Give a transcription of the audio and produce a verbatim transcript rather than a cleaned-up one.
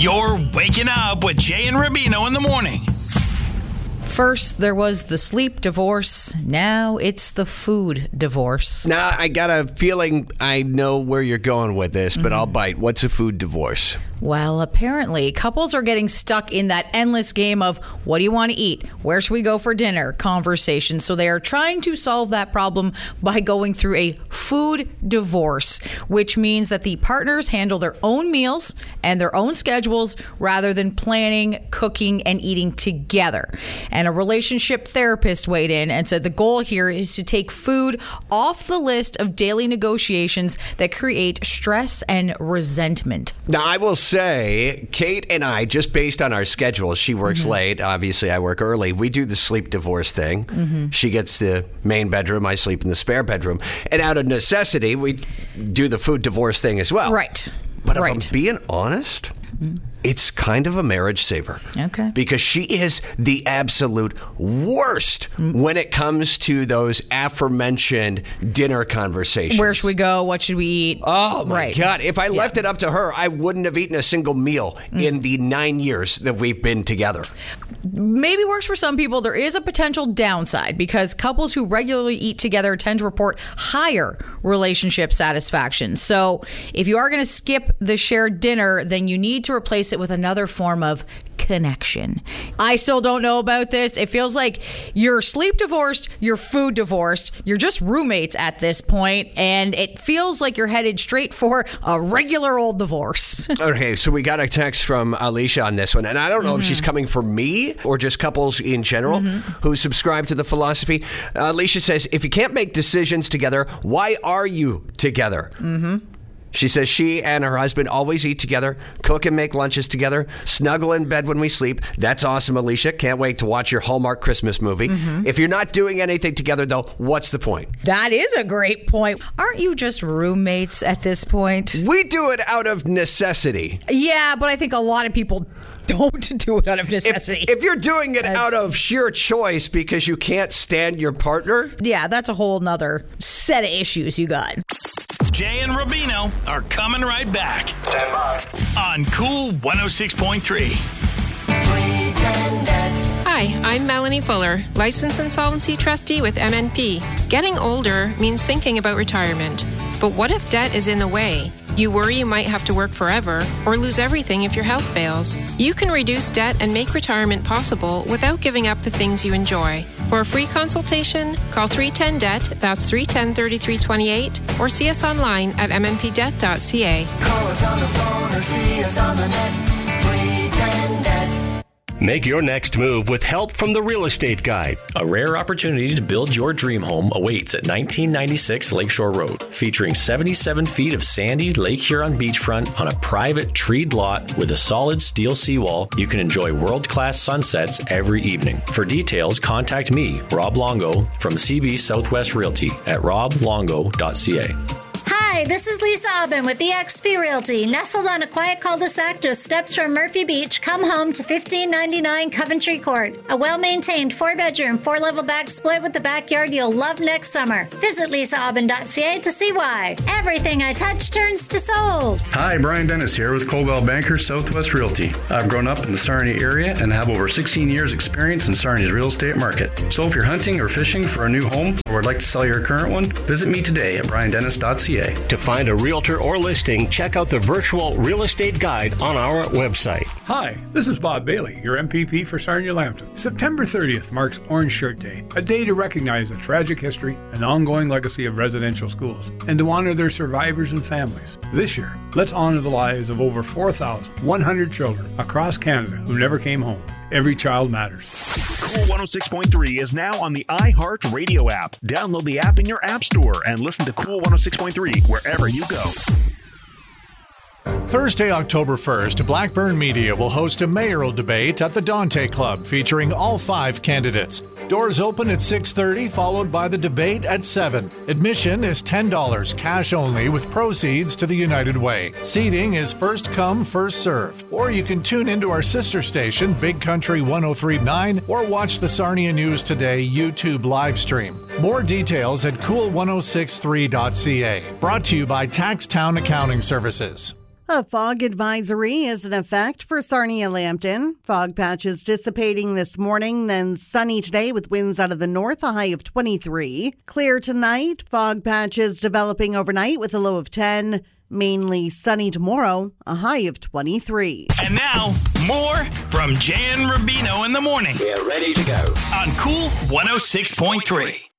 You're waking up with Jay and Rubino in the morning. First, there was the sleep divorce. Now it's the food divorce. Now, I got a feeling I know where you're going with this, but mm-hmm. I'll bite. What's a food divorce? Well, apparently, couples are getting stuck in that endless game of what do you want to eat? Where should we go for dinner? Conversation. So they are trying to solve that problem by going through a food divorce, which means that the partners handle their own meals and their own schedules rather than planning, cooking, and eating together. And a relationship therapist weighed in and said the goal here is to take food off the list of daily negotiations that create stress and resentment. Now, I will say, Kate and I, just based on our schedules, she works mm-hmm. late. Obviously, I work early. We do the sleep divorce thing. Mm-hmm. She gets the main bedroom. I sleep in the spare bedroom. And out of necessity, we do the food divorce thing as well. Right. But if right. I'm being honest, mm-hmm. it's kind of a marriage saver. Okay. Because she is the absolute worst mm-hmm. when it comes to those aforementioned dinner conversations. Where should we go? What should we eat? Oh, my right. God. If I yeah. left it up to her, I wouldn't have eaten a single meal mm-hmm. in the nine years that we've been together. Maybe works for some people. There is a potential downside because couples who regularly eat together tend to report higher relationship satisfaction. So if you are going to skip the shared dinner, then you need to replace it with another form of connection. I still don't know about this. It feels like you're sleep divorced, you're food divorced, you're just roommates at this point, and it feels like you're headed straight for a regular old divorce. Okay, so we got a text from Alicia on this one, and I don't know mm-hmm. if she's coming for me or just couples in general mm-hmm. who subscribe to the philosophy. Uh, Alicia says, if you can't make decisions together, why are you together? Mm-hmm. She says she and her husband always eat together, cook and make lunches together, snuggle in bed when we sleep. That's awesome, Alicia. Can't wait to watch your Hallmark Christmas movie. Mm-hmm. If you're not doing anything together, though, what's the point? That is a great point. Aren't you just roommates at this point? We do it out of necessity. Yeah, but I think a lot of people don't do it out of necessity. If, if you're doing it that's, out of sheer choice because you can't stand your partner. Yeah, that's a whole nother set of issues you got. Jay and Rubino are coming right back. Stand by. On Cool one oh six point three. Hi, I'm Melanie Fuller, Licensed Insolvency Trustee with M N P. Getting older means thinking about retirement. But what if debt is in the way? You worry you might have to work forever or lose everything if your health fails. You can reduce debt and make retirement possible without giving up the things you enjoy. For a free consultation, call three one zero D E B T, that's three one zero, three three two eight, or see us online at m n p debt dot c a. Call us on the phone or see us on the net, three one zero D E B T. Make your next move with help from the Real Estate Guide. A rare opportunity to build your dream home awaits at nineteen ninety-six Lakeshore Road, featuring seventy-seven feet of sandy Lake Huron beachfront on a private treed lot with a solid steel seawall. You can enjoy world-class sunsets every evening. For details, contact me, Rob Longo, from C B Southwest Realty at rob longo dot c a. Hi, this is Lisa Aubin with E X P Realty. Nestled on a quiet cul-de-sac just steps from Murphy Beach, come home to fifteen ninety-nine Coventry Court. A well-maintained four-bedroom, four-level back split with the backyard you'll love next summer. Visit lisa aubin dot c a to see why. Everything I touch turns to sold. Hi, Brian Dennis here with Coldwell Banker Southwest Realty. I've grown up in the Sarnia area and have over sixteen years experience in Sarnia's real estate market. So if you're hunting or fishing for a new home or would like to sell your current one, visit me today at brian dennis dot c a. To find a realtor or listing, check out the virtual real estate guide on our website. Hi, this is Bob Bailey, your M P P for Sarnia-Lambton. September thirtieth marks Orange Shirt Day, a day to recognize the tragic history and ongoing legacy of residential schools, and to honor their survivors and families. This year, let's honor the lives of over four thousand one hundred children across Canada who never came home. Every child matters. Cool one oh six point three is now on the iHeartRadio app. Download the app in your app store and listen to Cool one oh six point three wherever you go. Thursday, October first, Blackburn Media will host a mayoral debate at the Dante Club featuring all five candidates. Doors open at six thirty, followed by the debate at seven. Admission is ten dollars, cash only, with proceeds to the United Way. Seating is first come, first served. Or you can tune into our sister station, Big Country one oh three point nine, or watch the Sarnia News Today YouTube live stream. More details at cool ten sixty-three dot c a. Brought to you by Taxtown Accounting Services. A fog advisory is in effect for Sarnia-Lambton. Fog patches dissipating this morning, then sunny today with winds out of the north, a high of twenty-three. Clear tonight, fog patches developing overnight with a low of ten. Mainly sunny tomorrow, a high of twenty-three. And now, more from Jay and Rubino in the morning. We're ready to go. On Cool one oh six point three.